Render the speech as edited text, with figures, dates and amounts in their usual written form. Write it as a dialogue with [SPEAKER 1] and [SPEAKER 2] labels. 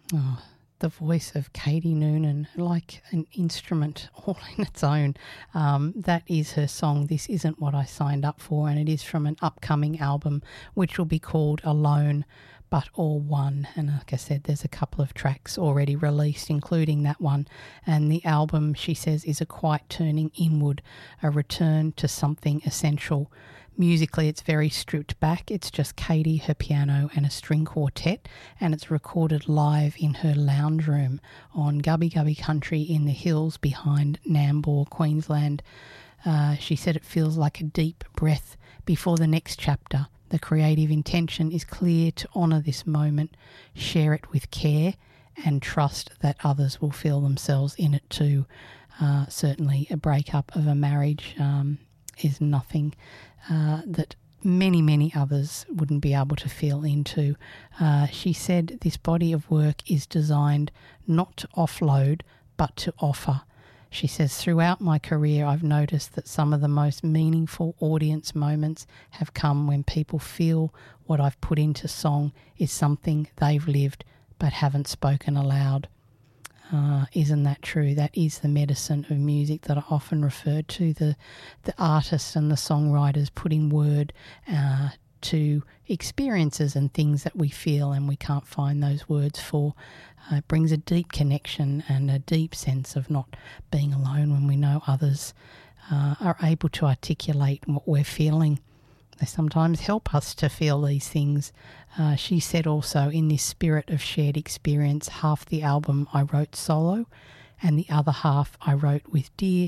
[SPEAKER 1] Oh, the voice of Katie Noonan, like an instrument all in its own. That is her song, This Isn't What I Signed Up For, and it is from an upcoming album which will be called Alone But All One. And like I said, there's a couple of tracks already released, including that one. And the album, she says, is a quiet turning inward, a return to something essential. Musically, it's very stripped back. It's just Katie, her piano, and a string quartet, and it's recorded live in her lounge room on Gubby Gubby Country in the hills behind Nambour, Queensland. She said it feels like a deep breath before the next chapter. The creative intention is clear to honour this moment, share it with care, and trust that others will feel themselves in it too. Certainly a breakup of a marriage is nothing that many others wouldn't be able to feel into. She said this body of work is designed not to offload but to offer. She says, throughout my career I've noticed that some of the most meaningful audience moments have come when people feel what I've put into song is something they've lived but haven't spoken aloud. Isn't that true? That is the medicine of music that I often refer to, the artists and the songwriters putting word to experiences and things that we feel and we can't find those words for. It brings a deep connection and a deep sense of not being alone when we know others are able to articulate what we're feeling. They sometimes help us to feel these things. She said also, in this spirit of shared experience, half the album I wrote solo and the other half I wrote with dear